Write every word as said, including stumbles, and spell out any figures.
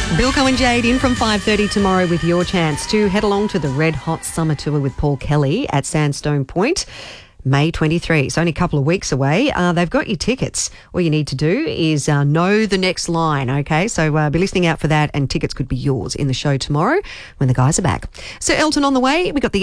Bilko and Jade in from five thirty tomorrow with your chance to head along to the Red Hot Summer Tour with Paul Kelly at Sandstone Point. May twenty-third. It's only a couple of weeks away. Uh, they've got your tickets. All you need to do is uh, know the next line, okay? So uh, be listening out for that, and tickets could be yours in the show tomorrow when the guys are back. So Elton on the way. We got the